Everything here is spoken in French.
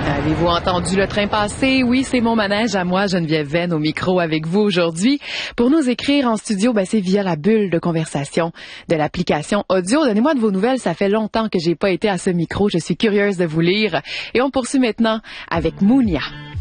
Avez-vous entendu le train passer? Oui, c'est mon manège à moi, Geneviève Venn, au micro avec vous aujourd'hui. Pour nous écrire en studio, c'est via la bulle de conversation de l'application audio. Donnez-moi de vos nouvelles, ça fait longtemps que j'ai pas été à ce micro. Je suis curieuse de vous lire. Et on poursuit maintenant avec Mounia.